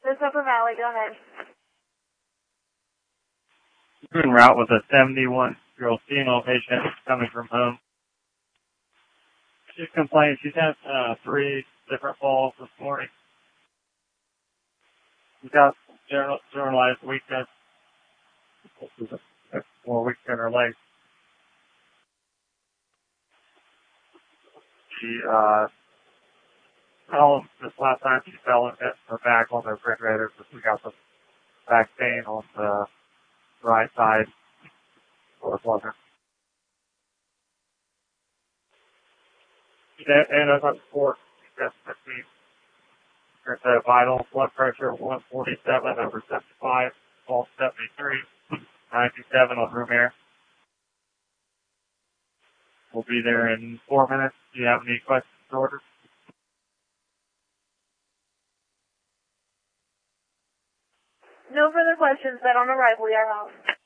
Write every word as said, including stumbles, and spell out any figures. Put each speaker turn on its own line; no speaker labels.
This Upper Valley, go ahead.
En route with a seventy-one-year-old female patient coming from home. She's complaining she's had uh, three different falls this morning. She's got general, generalized weakness. More weak in her legs. She, uh, fell, this last time she fell and hit her back on the refrigerator, so she got the back pain on the right side. Or it wasn't. And as I report, that's fifteen. There's a vital blood pressure of one forty-seven over seventy-five, pulse seventy-three, ninety-seven on room air. We'll be there in four minutes. Do you have any questions or orders?
No further questions, but on arrival, we are out.